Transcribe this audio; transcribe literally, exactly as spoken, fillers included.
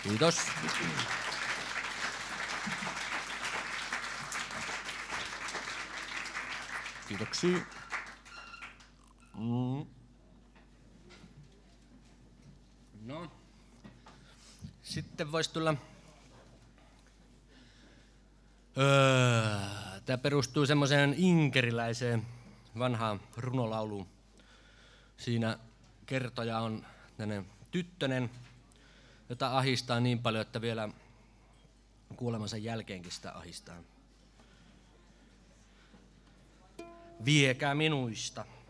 Kiitos. Kiitoksia. Mm. No. Sitten voisi tulla... Öö, Tämä perustuu semmoiseen inkeriläiseen vanhaan runolauluun. Siinä kertoja on tämmöinen tyttönen, jota ahistaa niin paljon, että vielä kuolemansa jälkeenkin sitä ahistaa. Viekää minuista